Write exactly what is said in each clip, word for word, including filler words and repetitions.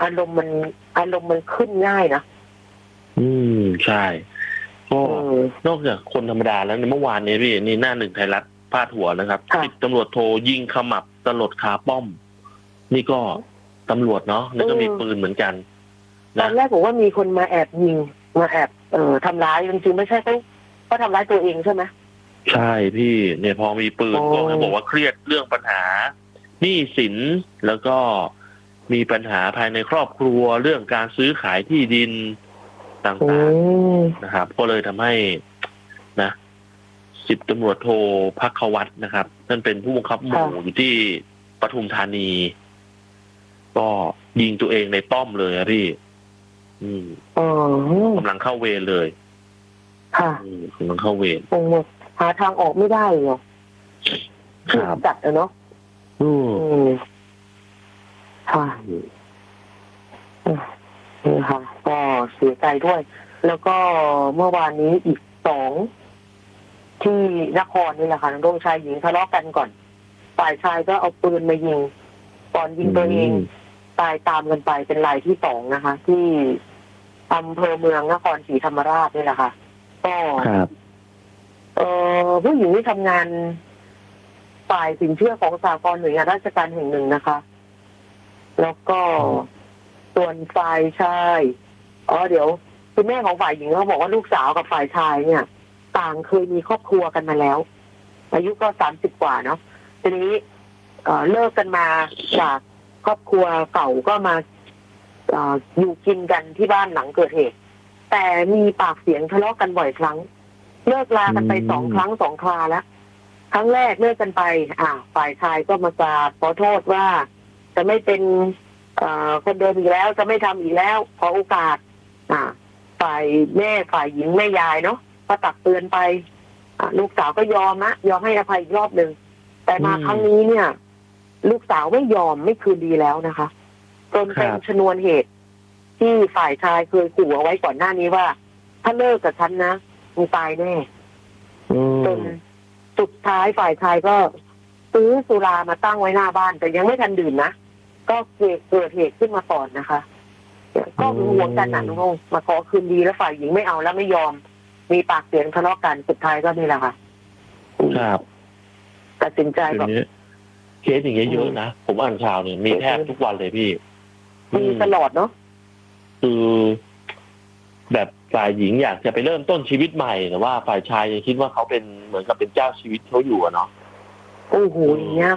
อารมณ์มันอารมณ์มันขึ้นง่ายนะอืมใช่ก็นอกจากคนธรรมดาแล้วในเมื่อวานนี้พี่นี่หน้าหนึ่งไทยรัฐพาดหัวนะครับสิบตำรวจโทยิงขมับสลดคาป้อมนี่ก็ตำรวจเนาะนี่ก็มีปืนเหมือนกันตอนแรกบอกว่ามีคนมาแอบยิงมาแอบเอ่อทำร้ายจริงๆไม่ใช่เขาเขาทำร้ายตัวเองใช่ไหมใช่พี่เนี่ยพอมีปืนก็บอกว่าเครียดเรื่องปัญหาหนี้สินแล้วก็มีปัญหาภายในครอบครัวเรื่องการซื้อขายที่ดินต่างๆนะครับก็เลยทำให้นะสิบตำรวจโทภัควัฒน์นะครับท่านเป็นผู้บังคับหมู่อยู่ที่ปทุมธานีก็ยิงตัวเองในป้อมเลยอะพี่อืมกำลังเข้าเวรเลยค่ะกำลังเข้าเวรหาทางออกไม่ได้เหรอจัดอะเนาะอืมค่ะนี่ค่ะก็เสียใจด้วยแล้วก็เมื่อวานนี้อีกสองที่นครนี่แหละค่ะน้องชายหญิงทะเลาะกันก่อนฝ่ายชายก็เอาปืนมายิงก่อนยิงตัวเองตายตามกันไปเป็นรายที่สองนะคะที่อำเภอเมืองนครศรีธรรมราชนี่แหละค่ะก็เอ่อผู้หญิงที่ทำงานฝ่ายสินเชื่อของสหกรณ์หน่วยงานราชการแห่งหนึ่งนะคะแล้วก็ส่วนฝ่ายชายอ๋อเดี๋ยวคุณแม่ของฝ่ายหญิงเขาบอกว่าลูกสาวกับฝ่ายชายเนี่ยต่างเคยมีครอบครัวกันมาแล้วอายุก็สามสิบกว่าเนาะทีนี้เอ่อเลิกกันมาจากครอบครัวเก่าก็มาเอ่ออยู่กินกันที่บ้านหลังเกิดเหตุแต่มีปากเสียงทะเลาะกันบ่อยครั้งเลิกลากันไปสองครั้งสองคราแล้วครั้งแรกเลิกกันไปอ่าฝ่ายชายก็มากราบขอโทษว่าจะไม่เป็นคนเดิมอีกแล้วจะไม่ทำอีกแล้วขอโอกาสอ่าฝ่ายแม่ฝ่ายหญิงแม่ยายเนาะก็ตักเตือนไปอ่าลูกสาวก็ยอมนะยอมให้อภัยอีกรอบหนึ่งแต่มาครั้งนี้เนี่ยลูกสาวไม่ยอมไม่คืนดีแล้วนะคะจนเป็นชนวนเหตุที่ฝ่ายชายเคยขู่เอาไว้ก่อนหน้านี้ว่าถ้าเลิกกับฉันนะมึงตายแน่จนสุดท้ายฝ่ายชายก็ซื้อสุรามาตั้งไว้หน้าบ้านแต่ยังไม่ทันดื่มนะก็เกิดเหตุขึ้นมาก่อนนะคะก็หวงกันหนักน้องมาขอคืนดีแล้วฝ่ายหญิงไม่เอาแล้วไม่ยอมมีปากเสียงทะเลาะกันสุดท้ายก็นี่แหละค่ะครับตัดสินใจแบบเคสอย่างเงี้ยเยอะนะผมอ่านข่าวเนี่ยมีแทบทุกวันเลยพี่มีตลอดเนาะคือแบบฝ่ายหญิงอยากจะไปเริ่มต้นชีวิตใหม่แต่ว่าฝ่ายชายยังคิดว่าเขาเป็นเหมือนกับเป็นเจ้าชีวิตเขาอยู่อะเนาะโอ้โหอย่างเงี้ย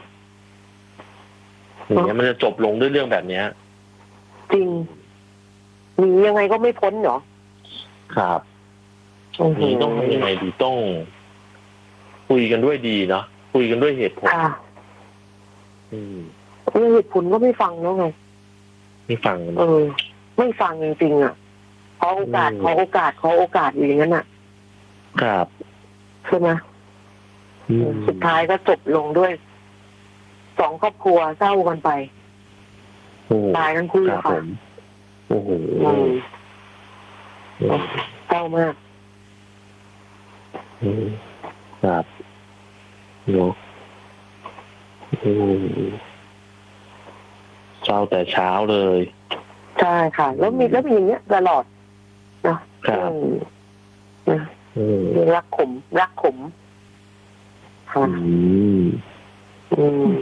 อย่างเงี้ยมันจะจบลงด้วยเรื่องแบบเนี้ยจริงหนียังไงก็ไม่พ้นเหรอครับหนีต้องยังไงดีต้องคุยกันด้วยดีเนาะคุยกันด้วยเหตุผลอืมเหตุผลก็ไม่ฟังแล้วไงไม่ฟังเออไม่ฟังจริงๆอ่ะขอโอกาสขอโอกาสขอโอกาสอย่างนั้นอ่ะครับใช่ไหมสุดท้ายก็จบลงด้วยสองครอบครัวเศร้ากันไปตายทั้งคู่ค่ะโอ้โหเศร้ามากครับเนาะเศร้าแต่เช้าเลยใช่ค่ะแล้วมีแล้วมีอย่างเงี้ยตลอดนะครับรักขมรักขมค่ะอืม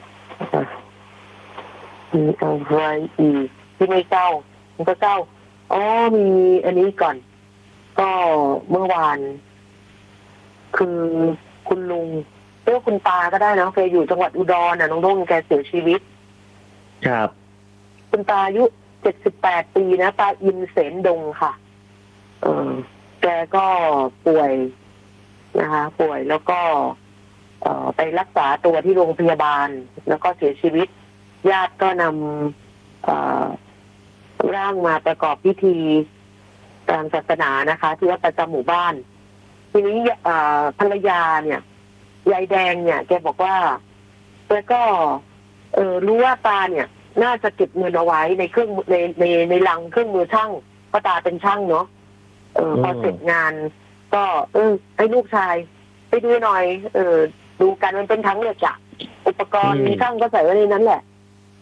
มีอะไรอีกที่ไม่เจ้ามันก็เจ้าอ๋อมีอันนี้ก่อนก็เมื่อวานคือคุณลุงเรียกคุณตาก็ได้นะแกอยู่จังหวัดอุดรน่ะน้องด้งแกเสียชีวิตครับคุณตาอายุเจ็ดสิบแปดปีนะตาอินเสนดงค่ะเออแกก็ป่วยนะคะป่วยแล้วก็เอ่อไปรักษาตัวที่โรงพยาบาลแล้วก็เสียชีวิตญาติก็นำเอ่อร่างมาประกอบพิธีตามศาสนานะคะที่วัดประจำหมู่บ้านทีนี้ภรรยาเนี่ยยายแดงเนี่ยแกบอกว่าแกก็เออรู้ว่าตาเนี่ยน่าจะเก็บเงินเอาไว้ในเครื่องในในในลังเครื่องมือช่างเพราะตาเป็นช่างเนาะเออพอเสร็จงานก็เออให้ลูกชายไปดูหน่อยเออดูกันมันเป็นทั้งเหล็กอะอุปกรณ์มีช่างก็ใส่ไว้ในนั้นแหละ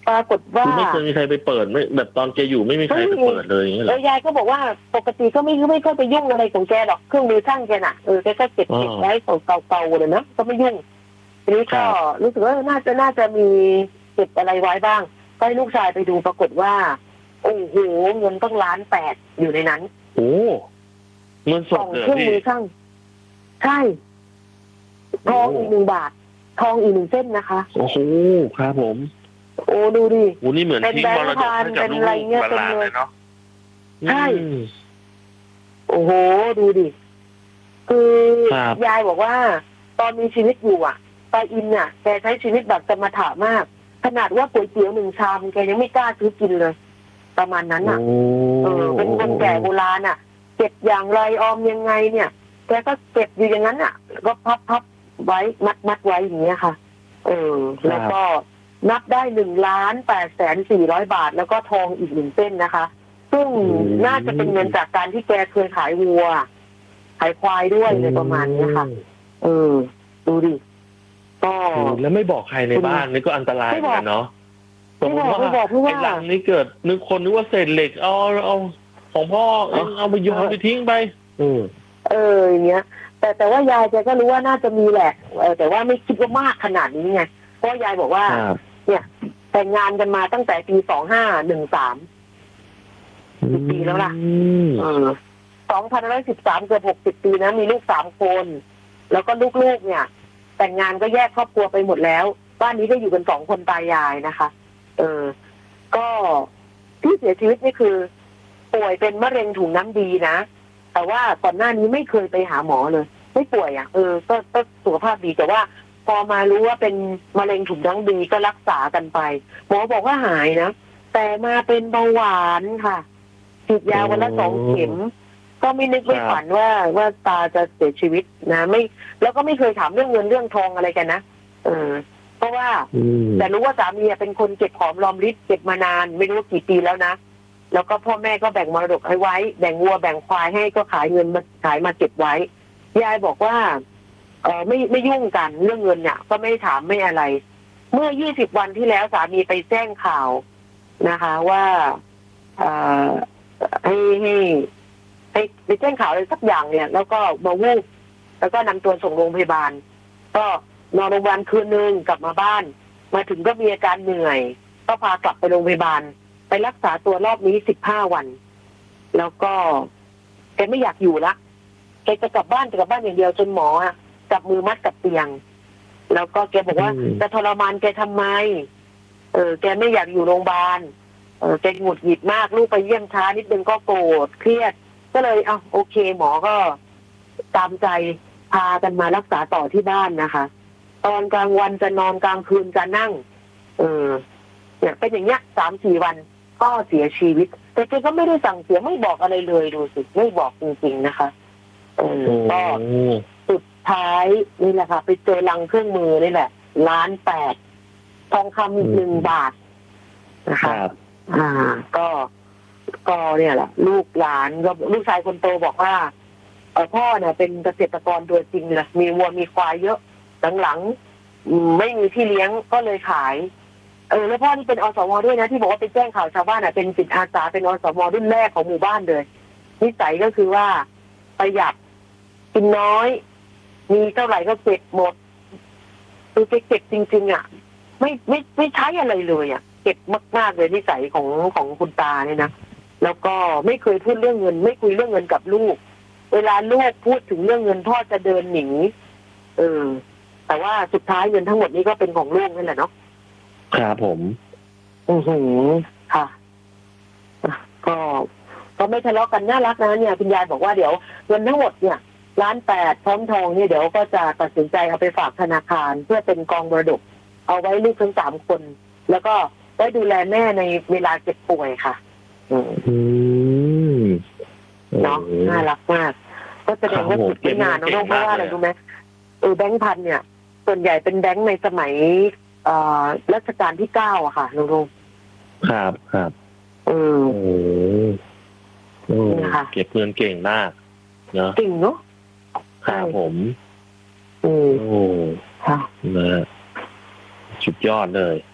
ปรากฏว่าคือไม่เคยมีใครไปเปิดไม่แบบตอนแกอยู่ไม่มีใครไปเปิดเลยอย่างเงี้ยเหรแล้อวยายก็บอกว่าปกติก็ไม่ไม่ค่อยไปยุ่งอะไรของแกหรอกเครื่องมือช่างแกน่ะเออแกก็เก็บอ๋อเก็บไว้เก่าๆเลยนะก็ไม่ยุ่งทีนี้ครัก็บรู้สึกว่าน่าจะน่าจะมีเก็บอะไรไว้บ้างก็ให้ลูกชายไปดูปรากฏว่าโอ้โหเงินต้องล้านแปดอยู่ในนั้นโอ้เงินสกล่ดองเลยเครื่องพี่มือช่างใช่ทองอีกหนึ่งบาททองอีกหนึ่งเส้นนะคะโอ้โหครับผมโอ้ดูดิโอ้นี่เหมือนเป็นทิ้งมรดกให้กับเป็นลูกอะไรเงี้ยๆหลานๆเลยเนาะใช่อืมโอ้โหดูดิคือครับยายบอกว่า ตอนมีชีวิตอยู่อ่ะตาอินน่ะแกใช้ชีวิตแบบสมถะมาก ขนาดว่าก๋วยเตี๋ยวหนึ่งชามแกยังไม่กล้าซื้อกินเลย ประมาณนั้นอ่ะโอ้เออเป็นคนแก่โบราณอ่ะ เก็บอย่างไรออมยังไงเนี่ยแกก็เก็บอยู่อย่างนั้นอ่ะก็พับพับไว้มัดมัดไว้อย่างเงี้ยค่ะ เออ แล้วก็นับได้หนึ่งล้านแปดแสนสี่ร้อยบาท แล้วก็ทองอีกหนึ่งเส้นนะคะ ซึ่งน่าจะเป็นเงินจากการที่แกเคยขายวัว ขายควายด้วยเลยประมาณนี้ค่ะ เออ ดูดิก็โอ้แล้วไม่บอกใครในบ้านนี่ก็อันตรายเหมือนกันเนาะสมมติว่าไม่บอกไม่บอกไอ้หลังนี้เกิดนึกคนนึกว่าเศษเหล็กเอาเอาของพ่อเองเอาไปโยนไปทิ้งไปอืมเอออย่างเงี้ย แต่แต่ว่ายายแกก็รู้ว่าน่าจะมีแหละเออแต่ว่าไม่คิดว่ามากขนาดนี้ไงเพราะยายบอกว่าครับเนี่ย แต่งงานกันมาตั้งแต่ปีสองห้าหนึ่งสาม สิบปีแล้วล่ะอืมเออสองพันร้อยสิบสามเกือบหกสิบปีนะมีลูกสามคน แล้วก็ลูกๆเนี่ย แต่งงานก็แยกครอบครัวไปหมดแล้ว บ้านนี้ก็อยู่กันสองคนตายายนะคะ เออ ก็ที่เสียชีวิตนี่คือ ป่วยเป็นมะเร็งถุงน้ำดีนะ แต่ว่าก่อนหน้านี้ไม่เคยไปหาหมอเลย ไม่ป่วยอ่ะเออก็ก็สุขภาพดีแต่ว่า พอมารู้ว่าเป็นมะเร็งถุงน้ำดีก็รักษากันไป หมอบอกว่าหายนะแต่มาเป็นเบาหวานค่ะฉีดยาวันละสองเข็ม ก็ไม่นึกไม่ฝันว่าว่าตาจะเสียชีวิตนะไม่แล้วก็ไม่เคยถามเรื่องเงินเรื่องทองอะไรกันนะเออ เพราะว่าอืมแต่รู้ว่าสามีเป็นคนเก็บหอมรอมริบเก็บมานานไม่รู้ว่ากี่ปีแล้วนะแล้วก็พ่อแม่ก็แบ่งมรดกให้ไว้แบ่งวัวแบ่งควายให้ก็ขายเงินมาขายมาเก็บไว้ยายบอกว่าเออไม่ไม่ยุ่งกันเรื่องเงินเนี่ยก็ไม่ถามไม่อะไร เมื่อยี่สิบวันที่แล้วสามีไปแจ้งข่าวนะคะ ว่าเอ่อให้ให้ให้ไปแจ้งข่าวอะไรสักอย่างเนี่ย แล้วก็มาวูบแล้วก็นำตัวส่งโรงพยาบาล ก็นอนโรงพยาบาลคืนนึงกลับมาบ้าน มาถึงก็มีอาการเหนื่อย ก็พากลับไปโรงพยาบาล ไปรักษาตัวรอบนี้สิบห้าวัน แล้วก็แกไม่อยากอยู่ละแกจะกลับบ้านจะกลับบ้านอย่างเดียวจนหมออะจับมือมัดกับเตียง แล้วก็แกบอกว่าอืมจะทรมานแกทำไม เออ แกไม่อยากอยู่โรงพยาบาลเออแกหงุดหงิดมากลูกไปเยี่ยมช้านิดนึงก็โกรธเครียด ก็เลยเอาโอเค หมอก็ตามใจพากันมารักษาต่อที่บ้านนะคะ ตอนกลางวันจะนอนกลางคืนจะนั่ง เออเนี่ยเป็นอย่างเงี้ยสามสี่วันก็เสียชีวิต แต่แกก็ไม่ได้สั่งเสียไม่บอกอะไรเลยดูสิไม่บอกจริงๆนะคะ เออก็โอ้สุดท้ายนี่แหละค่ะ ไปเจอลังเครื่องมือนี่แหละล้านแปดทองคำหนึ่งบาทนะคคะรับอ่า ก็ก็เนี่ยแหละลูกหลานก็ลูกชายคนโตบอกว่าเออพ่อเนี่ยเป็นเกษตรกรตัวจริงเลยมีวัวมีควายเยอะหลังๆอืมไม่มีที่เลี้ยงก็เลยขาย เออแล้วพ่อนี่เป็นอสมด้วยนะที่บอกว่าไปแจ้งข่าวชาวบ้านอ่ะเป็นจิตอาสาเป็นอสมรุ่นแรกของหมู่บ้านเลยนิสัยก็คือว่าประหยัดกินน้อย มีเท่าไหร่ก็เก็บหมดคือไปเก็บจริงๆอ่ะ ไม่ไม่ไม่ใช้อะไรเลยอ่ะเก็บมากๆเลยนิสัยของของคุณตาเนี่ยนะแล้วก็ไม่เคยพูดเรื่องเงิน ไม่คุยเรื่องเงินกับลูก เวลาลูกพูดถึงเรื่องเงินพ่อจะเดินหนีเออ แต่ว่าสุดท้ายเงินทั้งหมดนี้ก็เป็นของลูกนั่นแหละเนาะครับผมอือหือค่ะอ่ะ ก็ก็ไม่ทะเลาะกันน่ารักนะเนี่ยคุณยายบอกว่าเดี๋ยวเงินทั้งหมดเนี่ยล้านแปดพร้อมทองเนี่ยเดี๋ยวก็จะตัดสินใจเอาไปฝากธนาคารเพื่อเป็นกองมรดก เอาไว้ลูกทั้งสามคน แล้วก็ไว้ดูแลแม่ในเวลาเจ็บป่วยค่ะ อืมอืมเนาะน่ารักมาก ก็แสดงว่าสุดไม่นานนะเพราะว่าอะไรรู้ไหมเออแบงค์พันเนี่ย ส่วนใหญ่เป็นแบงค์ในสมัยเอ่อรัชกาลที่เก้าอะค่ะลุงลุงครับครับเออโอ้โหโอ้นี่ค่ะเก็บเงินเก่งมากเนาะเก่งเนาะครับผมอืมโอ้ค่ะนะสุดยอดเลย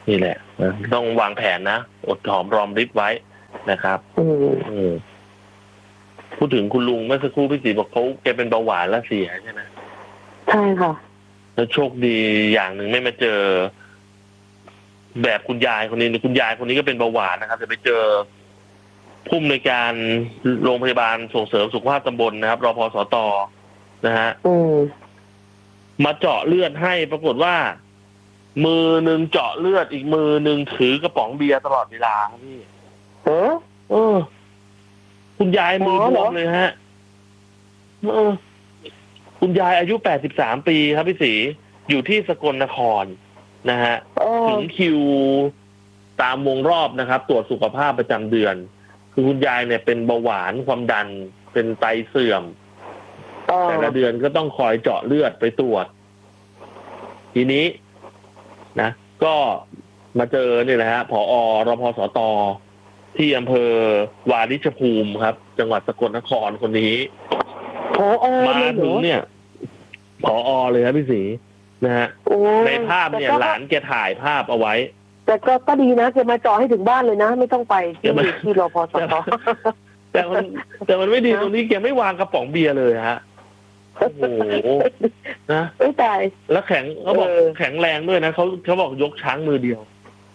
นี่แหละนะต้องวางแผนนะอดหอมรอมริบไว้นะครับอืมอืมพูดถึงคุณลุงเมื่อสักครู่พี่ศรีบอกเขาแกเป็นเบาหวานแล้วเสียใช่ไหมใช่ค่ะแล้วโชคดีอย่างหนึ่งไม่มาเจอ แบบคุณยายคนนี้คุณยายคนนี้ก็เป็นเบาหวานนะครับจะไปเจอผู้อำนวยการโรงพยาบาลส่งเสริมสุขภาพตำบลนะครับรพสตนะฮะอืมมาเจาะเลือดให้ปรากฏว่า มือหนึ่งเจาะเลือดอีกมือหนึ่งถือกระป๋องเบียร์ตลอดเวลาครับพี่เออเออ คุณยายมือบวมเลยฮะเออ คุณยายอายุแปดสิบสามปีครับพี่ศรีอยู่ที่สกลนครนะฮะเออถึงคิวตามวงรอบนะครับ ตรวจสุขภาพประจำเดือน คือคุณยายเนี่ยเป็นเบาหวานความดันเป็นไตเสื่อมเออแต่ละเดือนก็ต้องคอยเจาะเลือดไปตรวจ ทีนี้นะก็มาเจอเนี่ยแหละฮะผอรพสตที่อำเภอวาริชภูมิครับ จังหวัดสกลนครคนนี้พอมาเลยเหรถึงอเนี่ยผอเลยครับพี่ศรีนะฮะโอ้ในภาพเนี่ยแต่ก็หลานแกถ่ายภาพเอาไว้แต่ก็ก็ดีนะแกมาเจาะให้ถึงบ้านเลยนะ ไม่ต้องไปที่แกมาที่รพสตแต่มันแต่มันไม่ดีตรงที่แกไม่วางกระป๋องเบียร์เลยฮะโอ้โหนะไม่ตายแล้วแข็งเขาบอกเออแข็งแรงด้วยนะเขาเขาบอกยกช้างมือเดียว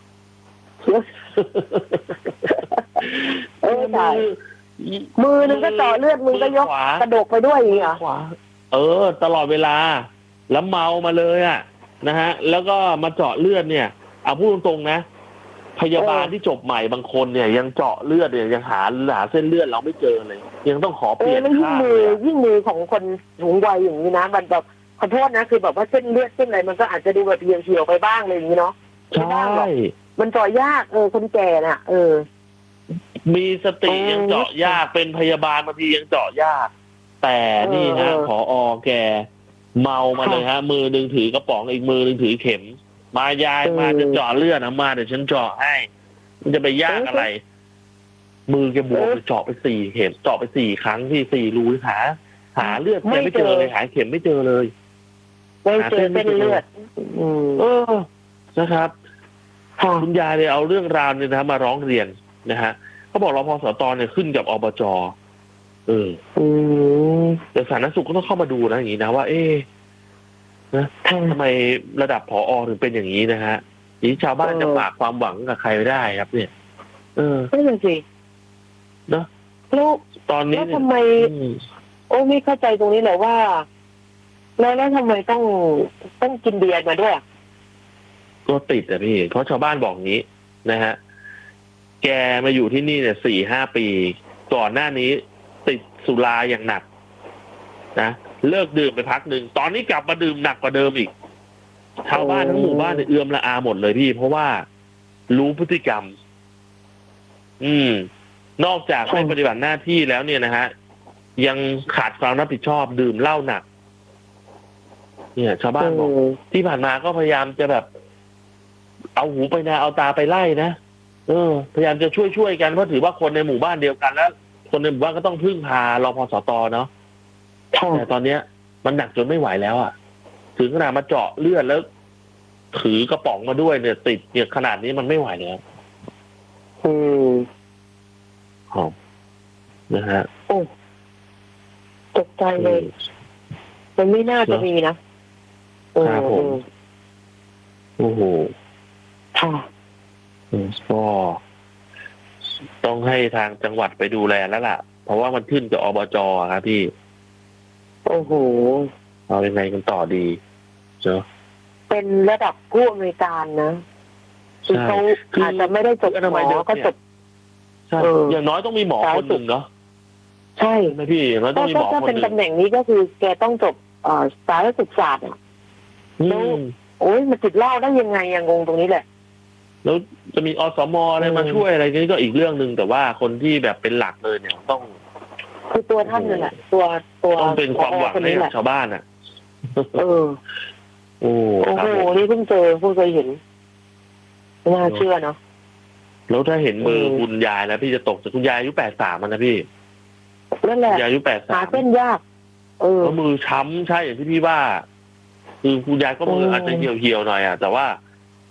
เออตายมือนึงก็เจาะเลือดมือก็ยกขวากระดกไปด้วยอย่างเงี้ยขวาเออ ตลอดเวลา แล้วเมามาเลยอ่ะนะฮะ แล้วก็มาเจาะเลือดเนี่ยเอาพูดตรงๆนะพยาบาลที่จบใหม่บางคนเนี่ย ยังเจาะเลือดเนี่ยยังหาหาเส้นเลือดเราไม่เจอเลย ยังต้องขอเปเอลี่อยนแล้วยิ่งข้างมืเลอยอะยิ่งมือของคนสูงวัยอย่างนี้นะมันแบบขอโทษนะคือแบบว่าเส้นเลือดเส้นอะไรมันก็อาจจะดูแบบเหี่ยวๆไปบ้างเลยอย่างนี้เนาะใช่มันเจาะยากเออคนแก่น่ะ เออมีสติเออยังเจาะยากเป็นพยาบาลบางทียังเจาะยาก แต่นี่ฮะเออผอแกเมามาเลยฮะ มือหนึ่งถือกระป๋องอีกมือหนึ่งถือเข็ม มายายเออมาจะเจาะเลือดนะมาเดี๋ยวฉันเจาะให้ มันจะไปยากอะไร มือแกบวมเออเจาะไปสี่เข็มเจาะไปสี่ครั้งที่สี่รูหาหาเลือดแกไม่ไม่เจอเจอเลยหาเข็มไม่เจอเลยไม่เจอเส้นเลือด อืมเออนะครับค่ะคุณยายเลยเอาเรื่องราวเนี่ยนะมาร้องเรียนนะฮะเขาบอกรพสตเนี่ยขึ้นกับอบจเอออืมแต่สาธารณสุขก็ต้องเข้ามาดูนะอย่างนี้นะว่า เอ๊ะนะค่ะทำไมระดับผอถึงเป็นอย่างนี้นะฮะทีนี้ชาวบ้านเออจะฝากความหวังกับใครไม่ได้ครับ เนี่ย เออนั่นแหละสิเนอะแล้วตอนนี้แล้วเนี่ยทำไมอืมโอ้ไม่เข้าใจตรงนี้เลยว่า แล้วแล้วทำไมต้องต้องกินเบียร์มาด้วยอะก็ติดอะพี่ เพราะชาวบ้านบอกงี้นะฮะ แกมาอยู่ที่นี่เนี่ยสี่ห้าปี ก่อนหน้านี้ ติดสุราอย่างหนักนะเลิกดื่มไปพักหนึ่งตอนนี้กลับมาดื่มหนักกว่าเดิมอีก ชาวบ้านทั้งหมู่บ้านเนี่ยเอื้อมละอาหมดเลยพี่ เพราะว่ารู้พฤติกรรม อืม นอกจากไม่ปฏิบัติหน้าที่แล้วเนี่ยนะฮะ ยังขาดความรับผิดชอบดื่มเหล้าหนัก เนี่ย ชาวบ้านบอกเออที่ผ่านมาก็พยายามจะแบบ เอาหูไปนาเอาตาไปไล่นะเออ พยายามจะช่วยช่วยกันเพราะถือว่าคนในหมู่บ้านเดียวกันแล้ว คนในหมู่บ้านก็ต้องพึ่งพารพสตเนาะค่ะแต่ตอนเนี้ย มันหนักจนไม่ไหวแล้วอ่ะ ถึงขนาดมาเจาะเลือดแล้ว ถือกระป๋องมาด้วยเนี่ย ติดเนี่ยขนาดนี้มันไม่ไหวแล้วอืมหอมนะฮะโอ้ตกใจเลย มันไม่น่าจะมีนะเออครับผม โอ้โหค่ะอืมก็ต้องให้ทางจังหวัดไปดูแลแล้วล่ะ เพราะว่ามันขึ้นกับอบจครับพี่โอ้โหเอายังไงกันต่อดีเนาะเป็นระดับผู้อำนวยการนะคือเขาคืออาจจะไม่ได้จบคืออนาหมมัยอเด็กก็เนี่ยจบใช่เอออย่างน้อยต้องมีหมอคนหนึ่งเนาะใช่ใช่ไหมพี่อย่างน้อยต้ก็องมีหก็มอถ้าคนเป็นหนึ่ตำงแหน่งนี้ก็คือ แกต้องจบเอ่อสาธารณสุขศาสตร์อะอืแล้วมโอ้ยมาติดเหล้าได้ยังไงยังงงตรงนี้แหละแล้วจะมีอสมอะไรมาอืมช่วยอะไรนี่ก็อีกเรื่องหนึ่งแต่ว่าคนที่แบบเป็นหลักเลยเนี่ยต้องคือตัวท่านนั่นแหละ ตัวตัวต้องเป็นความหวังคนให้นี้แหกับละชาวบ้านอ่ะเออโอ้โอ้ครับโหผมนี่เพิ่งเจอเพิ่งเคยเห็นไม่น่าเชื่อเนาะแล้วถ้าเห็นมือเออคุณยายแล้วพี่จะตกจากคุณยายอายุแปดสามนะพี่นั่นแหละคุณยายอายุแปดหาสามเส้นยาก เออแล้วมือช้ำใช่อย่างที่พี่ว่า คือคุณยายก็มือเออออาจจะเหี่ยวๆหน่อยอ่ะแต่ว่า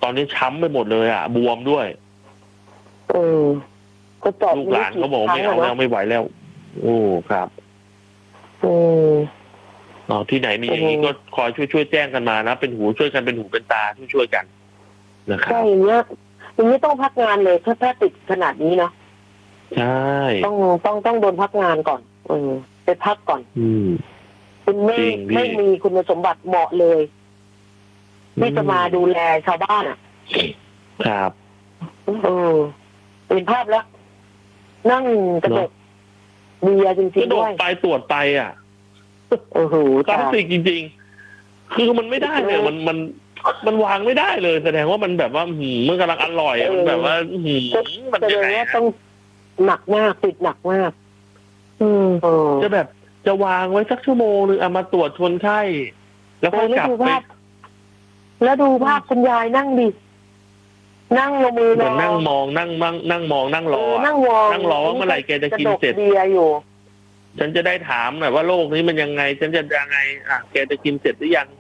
ตอนนี้ช้ำไปหมดเลยอ่ะบวมด้วยเออก็เจาะลูกหลานเขาบอกไม่เอาแล้วไม่ไหวแล้ว โอ้ครับเอออ๋อที่ไหนมีอย่างนี้ก็คอยช่วยช่วยแจ้งกันมานะเป็นหูช่วยกันเป็นหูเป็นตาช่วยช่วยกันนะครับใช่อย่างเงี้ยอย่างนี้ต้องพักงานเลยถ้าถ้าติดขนาดนี้เนาะใช่ต้องต้องต้องโดนพักงานก่อนเออไปพักก่อนอืมคุณไม่จริงพี่ไม่มีคุณสมบัติเหมาะเลย ที่จะมาดูแลชาวบ้านอ่ะครับเออเป็นภาพแล้ว นั่งกระดกเบียร์จริกงระๆโดด้ดวยไปตรวจไปอ่ะโอ้โหคลาสสิกจริงๆ คือมันไม่ได้เลยมันมันมันวางไม่ได้เลย แสดงว่ามันแบบว่าหืมมันกำลังอร่อยอะมันแบบว่าหืมมันแสดยังงไงว่าอะต้องหนักมากติดหนักมาก อืมเออจะแบบจะวางไว้สักชั่วโมงนึงเอามาตรวจคนไข้แล้วค่อยแล้วกลับดูไปภาพ แล้วดูภาพคุณยายนั่งดินั่งลงมือเหรมืออนนั่งมองนั่งนั่งนั่งมองนั่งรเออออะนั่งวองนั่งรอว่าเมื่อไหร่แกจะกินเสร็จกะดเบียร์อยู่ฉันจะได้ถามหน่อยว่าโรคนี้มันยังไง ฉันจะยังไง อ่ะแกจะกินเสร็จหรือยัง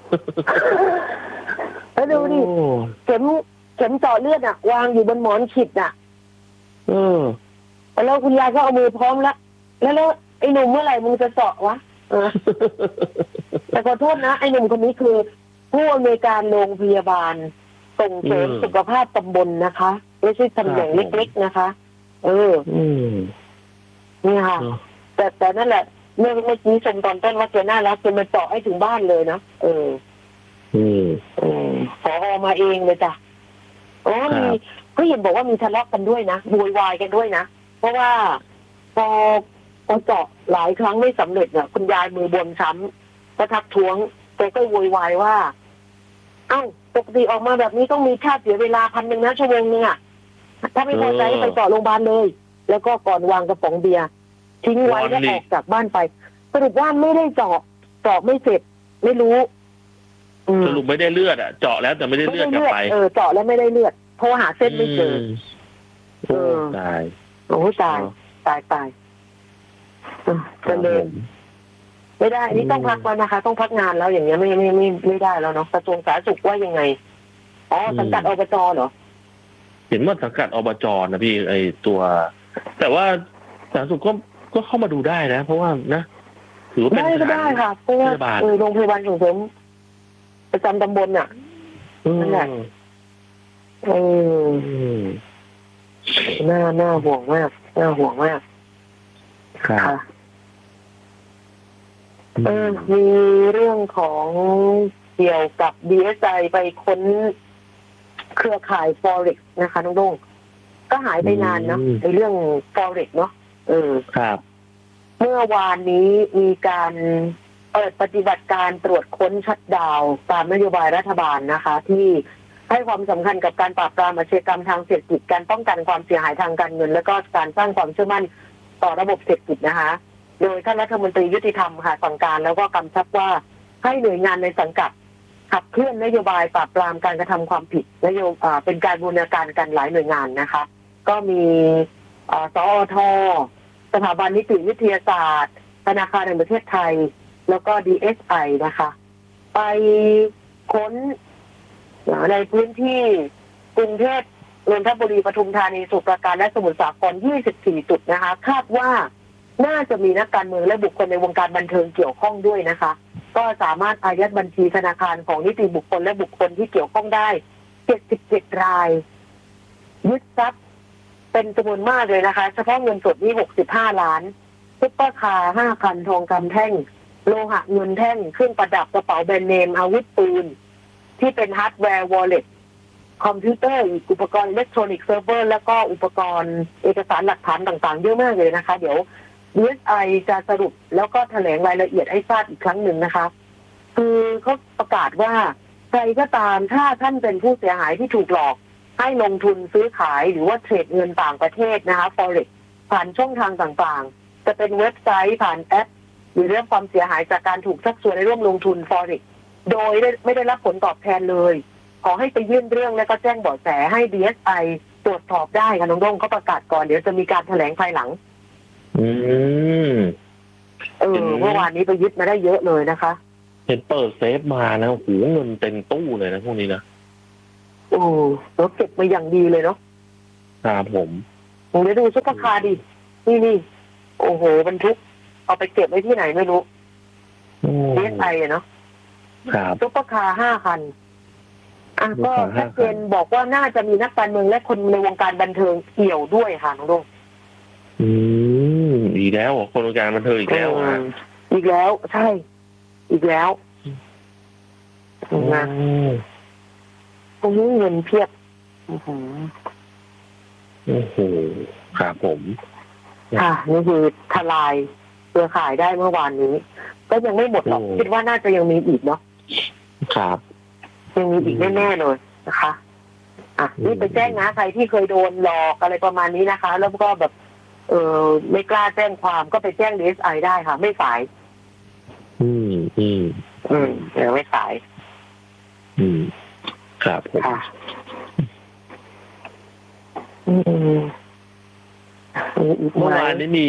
แล้วดูดิโอ้เข็มเข็มเจาะเลือดอ่ะ วางอยู่บนหมอนขิดอ่ะเออแล้วคุณยายก็เอามือพร้อมแล้วแล้วแล้วไอ้หนุ่มเมื่อไหร่มึงจะเจาะวะเออ แต่ขอโทษนะไอ้หนุ่มคนนี้คือ ผู้อำนวยการโรงพยาบาลส่งเสริมอืมสุขภาพตำบลนะคะไม่ใช่ตำแหน่งครับผมเล็กๆนะคะ เอออืมนี่ค่ะเนอะแต่แต่นั่นแหละเมื่อเมื่อกี้ชมตอนต้นว่าแกน่ารักแกมาเจาะให้ถึงบ้านเลยนะเอออืมเออขออมาเองเลยจ้ะโอ้ครับมีก็เห็นบอกว่ามีทะเลาะกันด้วยนะโวยวายกันด้วยนะเพราะว่าพอพอเจาะหลายครั้งไม่สำเร็จเนี่ยคุณยายมือบวมช้ำก็ทักท้วงแกก็โวยวายว่า เอ้าปกติออกมาแบบนี้ต้องมีค่าเสียเวลาพันหนึ่งนะชั่วโมงนึงอ่ะถ้าไม่พอใจไปเจาะโรงพยาบาลเลย แล้วก็ก่อนวางกระป๋องเบียร์ทิ้งไว้แล้วออกจากบ้านไปสรุปว่าไม่ได้เจาะเจาะไม่เสร็จ ไม่รู้อืมสรุปไม่ได้เลือดอ่ะ เจาะแล้วแต่ไม่ได้ไม่เลือดได้กลับเลือดไปเออเจาะแล้วไม่ได้เลือดโทรหาเส้นไม่เจอมโอ้เออตายโอ้ตายเนอะตายตายเออจะเดินไม่ได้อันนี้ต้องพักแล้วนะคะ ต้องพักงานแล้วอย่างเงี้ยไม่ไม่ไม่ไม่ได้แล้วเนาะกระทรวงสาธารณสุขว่ายังไงอ๋อสังกัดอบจเหรอเห็นว่าสังกัดอบจนะพี่ไอตัว แต่ว่าสาธารณสุขก็ก็เข้ามาดูได้นะ เพราะว่านะถือว่าเป็นได้ก็ได้ค่ะเพราะว่าพยาบาลเออโรงพยาบาลส่งเสริมประจำตำบลน่ะ นั่นแหละ เอออืมน่าน่าห่วงมากน่าห่วงมากครับค่ะเออมีเรื่องของเกี่ยวกับ ดี เอส ไอ ไปค้นเครือข่าย Forex นะคะน้องดงก็หายไปนานเนาะอืมในเรื่อง Forex เนาะเออครับเมื่อวานนี้มีการเปิดปฏิบัติการตรวจค้นชัดดาวน์ตามนโยบายรัฐบาลนะคะ ที่ให้ความสำคัญกับการปราบปรามอาชญากรรมทางเศรษฐกิจการป้องกันความเสียหายทางการเงิน และก็การสร้างความเชื่อมั่นต่อระบบเศรษฐกิจนะคะ โดยท่านรัฐมนตรียุติธรรมค่ะสั่งการแล้วก็กำชับว่าให้หน่วยงานในสังกัดขับเคลื่อนนโยบายปราบปรามการกระทำความผิดนโยบายเป็นการบูรณาการกันหลายหน่วยงานนะคะ ก็มีเอ่อสอท สถาบันนิติวิทยาศาสตร์ ธนาคารแห่งประเทศไทย แล้วก็ ดี เอส ไอ นะคะ ไปค้นในพื้นที่กรุงเทพนนทบุรีปทุมธานีสมุทรปราการและสมุทรสาครยี่สิบสี่จุดนะคะ คาดว่าน่าจะมีนักการเมืองและบุคคลในวงการบันเทิงเกี่ยวข้องด้วยนะคะ ก็สามารถอายัดบัญชีธนาคารของนิติบุคคลและบุคคลที่เกี่ยวข้องได้เจ็ดสิบเจ็ดรายยึดทรัพย์เป็นจำนวนมากเลยนะคะ เฉพาะเงินสดนี่หกสิบห้าล้านซุปเปอร์คาร์ห้าคันทองคำแท่งโลหะเงินแท่งเครื่องประดับกระเป๋าแบรนด์เนมอาวุธปืนที่เป็นฮาร์ดแวร์วอลเล็ตคอมพิวเตอร์อีกอุปกรณ์อิเล็กทรอนิกส์เซิร์ฟเวอร์แล้วก็อุปกรณ์เอกสารหลักฐานต่างๆเยอะมากเลยนะคะ เดี๋ยว ดี เอส ไอ จะสรุปแล้วก็แถลงรายละเอียดให้ทราบอีกครั้งหนึ่งนะคะ คือเขาประกาศว่าใครก็ตามถ้าท่านเป็นผู้เสียหายที่ถูกหลอกให้ลงทุนซื้อขายหรือว่าเทรดเงินต่างประเทศนะคะ Forex ผ่านช่องทางต่างๆจะเป็นเว็บไซต์ผ่านแอปหรือเรื่องความเสียหายจากการถูกชักชวนในร่วมลงทุน Forex โดยไม่ได้รับผลตอบแทนเลยขอให้ไปยื่นเรื่องและก็แจ้งเบาะแสให้ ดี เอส ไอ ตรวจสอบได้ค่ะน้องด้งเขาประกาศก่อนเดี๋ยวจะมีการแถลงภายหลังอืมเออเมื่อวานนี้ไปยึดมาได้เยอะเลยนะคะเห็นเปิดเซฟมานะโอ้โหเงินเต็มตู้เลยนะพวกนี้นะโอ้แล้วเก็บมาอย่างดีเลยเนาะครับผมผมไปดูซุปเปอร์คาร์ดินี่นี่โอ้โหบรรทุกเอาไปเก็บไว้ที่ไหนไม่รู้โอ้เอสไอเนาะครับซุปเปอร์คาร์ห้าคันอ่ะซุปเปอก็ร์คาร์ห้าคันชัดเจนบอกว่าน่าจะมีนักการเมืองและคนในวงการบันเทิงเกี่ยวด้วยค่ะน้องดงอืมอีกแล้วเหรอคนวงการบันเทิงอีกแล้วเหรอฮะอีกแล้วใช่ อีกแล้วนะอืมตรงนี้เงินเพียบอื้อหือโอ้โหครับผมค่ะนี่คือทลายเครือข่ายได้เมื่อวานนี้ ก็ยังไม่หมดหรอกคิดว่าน่าจะยังมีอีกเนาะครับยังมีอีกแน่ๆเลยนะคะ อ่ะนี่ไปแจ้งนะใครที่เคยโดนหลอกอะไรประมาณนี้นะคะ แล้วก็แบบ เออไม่กล้าแจ้งความก็ไปแจ้ง ดี เอส ไอ ได้ค่ะ ไม่สายอืมอืมอืมเดี๋ยวไม่สายอืมครับผมค่ะ อืมมีอีกไหเมื่อมวานนี้มี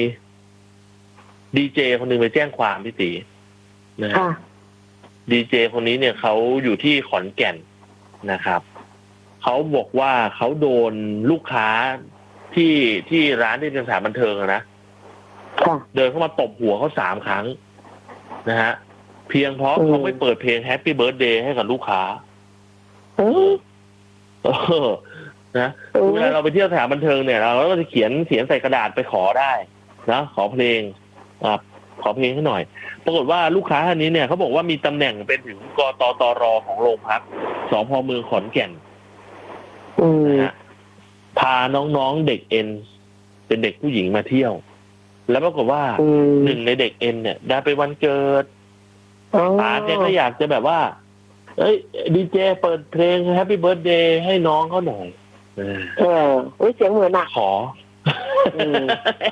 ดีเจคนหนึ่งไปแจ้งความพี่ตีนะฮะค่ะดีเจคนนี้เนี่ยเขาอยู่ที่ขอนแก่นนะครับเขาบอกว่าเขาโดนลูกค้าที่ที่ร้านที่เป็นสถานบันเทิงอะนะค่ะเดินเข้ามาตบหัวเขาสามครั้งนะฮะเพียงเพราะอืมเขาไม่เปิดเพลง Happy Birthday ให้กับลูกค้าอืมเออนะเออเวลาเราไปเที่ยวสถานบันเทิงเนี่ยเราก็จะเขียนเขียนใส่กระดาษไปขอได้นะขอเพลงอ่าขอเพลงให้หน่อย ปรากฏว่าลูกค้าท่านนี้เนี่ยเขาบอกว่ามีตำแหน่งเป็นถึงกตตรของโรงพักสพเมืองขอนแก่นอืมนะฮะพาน้องๆเด็กเอ็นเป็นเด็กผู้หญิงมาเที่ยว แล้วปรากฏว่าอืมหนึ่งในเด็กเอ็นเนี่ยได้ไปวันเกิดอ๋อป๋าแกก็อยากจะแบบว่า เอ้ยดีเจเปิดเพลง Happy Birthday ให้น้องเขาหน่อยเออเออเฮ้ยเสียงเหมือนอ่ะขออืม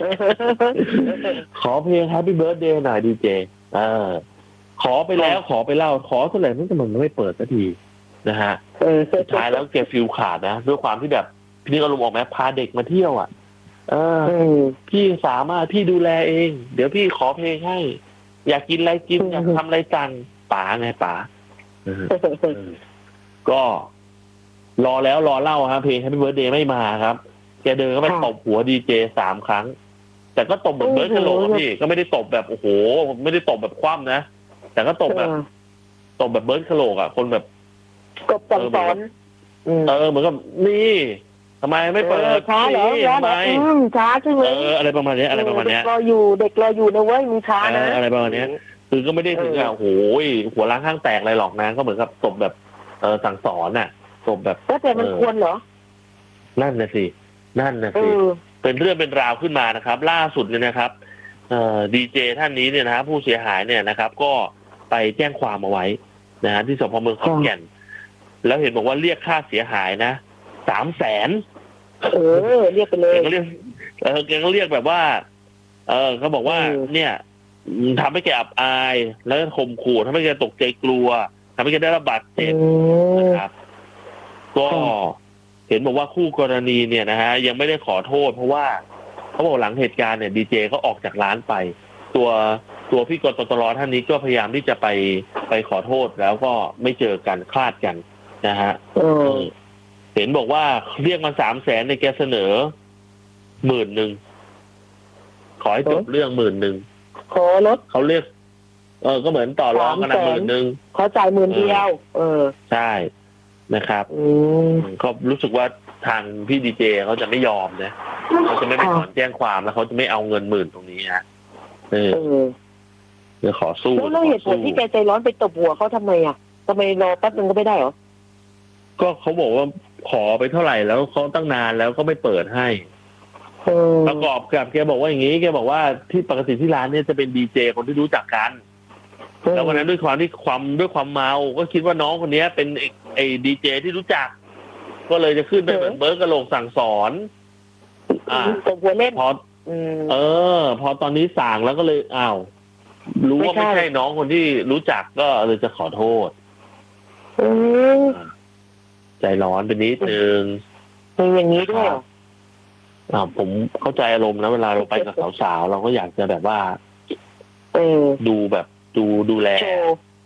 ขอเพลง Happy Birthday หน่อยดีเจเออขอไปแล้วขอไปเล่าขอเท่าไหร่มันมันไม่เปิดสักทีนะฮะเออสุดท้ายแล้วแกฟิลขาดนะด้วยความที่แบบพี่นี่อารมณ์ออกไหมพาเด็กมาเที่ยวอ่ะ เอออืมพี่สามารถพี่ดูแลเอง เดี๋ยวพี่ขอเพลงให้ อยากกินอะไรกินอืมอยากทำอะไรจังป๋าไงป๋าเออเออก็รอแล้วรอเล่าครับเพลง Happy Birthday ไม่มาครับ แกเดินเข้าไปตบหัวดีเจสามครั้ง แต่ก็ตบเหมือนเบิร์ดกะโหลกอะพี่ก็ไม่ได้ตบแบบโอ้โหไม่ได้ตบแบบคว่ำนะแต่ก็ตบแบบตบแบบเบิร์ดกะโหลกอ่ะคนแบบกบสั่งสอนอืมเออเหมือนกับนี่ทำไมไม่เปิออดช้าเหรอนี่ช้าทำเหรไมออืมช้าใช่ไหมเอออะไรประมาณเนี้ยอะไรประมาณเนี้ยเด็กรออยู่เด็กรออยู่นะเว้ยมีช้านะเอออะไรประมาณเนี้ย คือก็ไม่ได้ถึงกับโอ้โหหัวล้างข้างแตกอะไรหรอกนะก็เหมือนกับตบแบบเออสั่งสอนน่ะตบแบบแล้วแต่มันควรเหรอนั่นนะสินั่นนะเอสิอเป็นเรื่องเป็นราวขึ้นมานะครับ ล่าสุดเนี่ยนะครับเอ่อดีเจท่านนี้เนี่ยนะฮะผู้เสียหายเนี่ยนะครับ ก็ไปแจ้งความเอาไว้นะฮะที่สพเมืองขอนแก่น แล้วเห็นบอกว่าเรียกค่าเสียหายนะสามแสนเออ เรียกไปเลแกยก็เรียกเออแกก็เรียกแบบว่า เออเขาบอกว่าเออเนี่ยทำให้แกอับอาย แล้วก็ข่มขู่ทำให้แกตกใจกลัวทำให้แกได้รับบาดเจ็บอืมนะครับ ก็ค่ะเห็นบอกว่าคู่กรณีเนี่ยนะฮะยังไม่ได้ขอโทษ เพราะว่าเขาบอกหลังเหตุการณ์เนี่ยดีเจเขาออกจากร้านไป ตัวตัวพี่กตตรท่านนี้ก็พยายามที่จะไปไปขอโทษแล้วก็ไม่เจอกันคลาดกันนะฮะเออเห็นบอกว่าเรียกมาสามแสนในแกเสนอหมื่นหนึ่งขอให้จบเรื่องหมื่นหนึ่งขอลดเขาเรียก เออก็เหมือนต่อรองกันนะหมื่นหนึ่งขอจ่ายหมื่นเดียว เออใช่นะครับอืมก็รู้สึกว่าทางพี่ดีเจเขาจะไม่ยอมนะเขาจะไม่ไปถอนแจ้งความแล้วเขาจะไม่เอาเงินหมื่นตรงนี้ฮะเออเออเดี๋ยวขอสู้แล้วแล้วเหตุผลที่แกใจร้อนไปตบหัวเขาทำไมอ่ะทำไมรอแป๊บนึงก็ไม่ได้เหรอก็เขาบอกว่าขอไปเท่าไหร่แล้วเขาตั้งนานแล้วก็ไม่เปิดให้เออประกอบกับแกบอกว่าอย่างนี้แกบอกว่าที่ปกติที่ร้านเนี่ยจะเป็นดีเจคนที่รู้จักกัน แล้ววันนั้นด้วยความที่ความด้วยความเมาก็คิดว่าน้องคนนี้เป็นไอ้ไอ้ดีเจที่รู้จัก ก็เลยจะขึ้นไปเหมือนเบิร์ดกระโหลกสั่งสอน อ่าตบหัวเล่นพออืมเออ พอตอนนี้สั่งแล้วก็เลยอ้าวรู้ว่าไม่ไม่ใช่ใช่น้องคนที่รู้จักก็เลยจะขอโทษอืมใจร้อนไปนิดนึงมีอย่างนี้ด้วยเหรออ่าผมเข้าใจอารมณ์นะเวลาเราไปกับสาวๆเราก็อยากจะแบบว่าเออดูแบบดูดูแลโชว์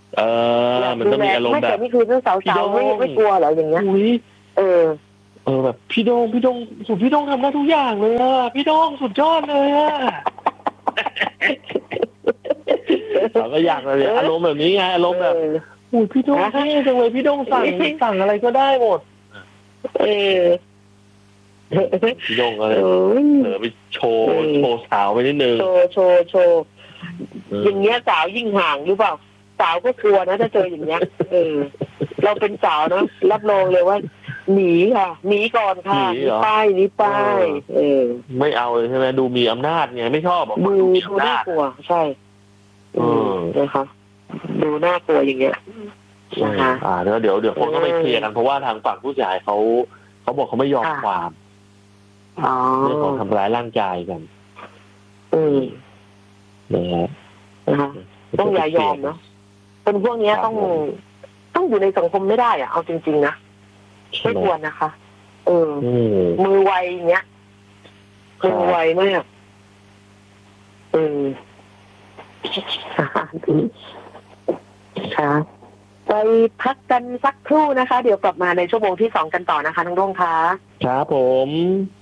เออมันต้องมีอารมณ์ไม่แบแต่บนี่คือเรื่องสาวพี่โด่ๆงไม่ไม่กลัวเหรออย่างเงี้ยอุ้ยเออเออแบบพี่โดงพี่โดงสุดพี่โดงทำได้ทุกอย่างเลยอ่ะพี่โดงสุดยอดเลยอ่ะ เราก็อยากเลยอารมณ์แบบนี้ไงอารมณ์แบบอุ้ยพี่โดงเท่จังเลยพี่โดงสั่งสั่งอะไรก็ได้หมดเออพี่โดงก็เลยเออเผลอไปโชว์โชว์สาวไปนิดนึงโชว์โชว์โชว์เอออย่างเงี้ยสาวยิ่งห่างหรือเปล่าสาวก็กลัวนะถ้าเจออย่างเงี้ยเออ เราเป็นสาวนะรับรองเลยว่า หนีค่ะหนีก่อนค่ะหนีป้ายหนีป้ายเออไม่เอาเลยใช่ไหมดูมีอำนาจไงไม่ชอบบอกดูดูมีดูอำน่านาจกลัวใช่เออนะคะดูน่ากลัวอย่างเงี้ยนะคะอ่าเดี๋ยวเดี๋ยวเดี๋ยวคงต้องไปเคลียร์กันเพราะว่าทางฝั่งผู้เสียหายเขาเขาบอกเขาไม่ยอมความอ๋อเรื่องของทำร้ายร่างกายกันอืมนะฮะนะคะต้องอย่ายอมเนาะคนพวกเนี้ยต้องต้องอยู่ในสังคมไม่ได้อะเอาจริงๆนะไม่ควรนะคะ เอออืมมือไวอย่างเงี้ยมือไวมากอืมค่ะไปพักกันสักครู่นะคะ เดี๋ยวกลับมาในชั่วโมงที่สองกันต่อนะคะน้องดวงค่ะครับผม